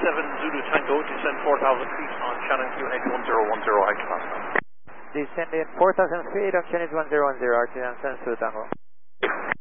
Zulu Tango, descend 4,000 feet on Shannon QNH 1010 Altimeter. Descend in 4,000 feet on Chinese 1010, RTM Zulu Tango.